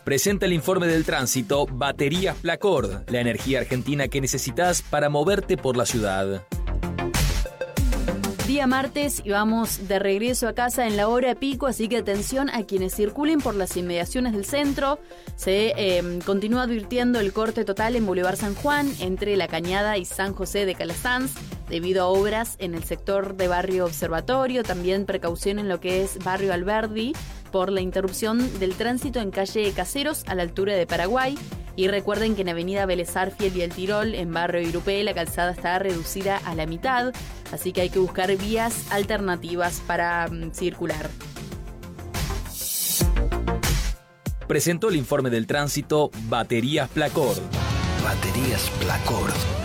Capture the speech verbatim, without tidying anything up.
Presenta el informe del tránsito Baterías Placord, la energía argentina que necesitas para moverte por la ciudad. Día martes y vamos de regreso a casa en la hora pico, así que atención a quienes circulen por las inmediaciones del centro. Se eh, continúa advirtiendo el corte total en Boulevard San Juan, entre La Cañada y San José de Calasanz, debido a obras en el sector de Barrio Observatorio. También precaución en lo que es Barrio Alberdi, por la interrupción del tránsito en calle Caseros a la altura de Paraguay. Y recuerden que en Avenida Vélez Arfiel y El Tirol, en Barrio Irupé, la calzada está reducida a la mitad, así que hay que buscar vías alternativas para um, circular. Presentó el informe del tránsito Baterías Placord. Baterías Placord.